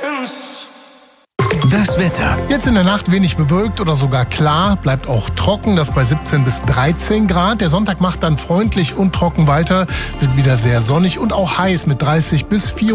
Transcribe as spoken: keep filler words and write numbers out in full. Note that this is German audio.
Das Wetter. Jetzt in der Nacht wenig bewölkt oder sogar klar, bleibt auch trocken, das bei siebzehn bis dreizehn Grad. Der Sonntag macht dann freundlich und trocken weiter, wird wieder sehr sonnig und auch heiß mit dreißig bis vierunddreißig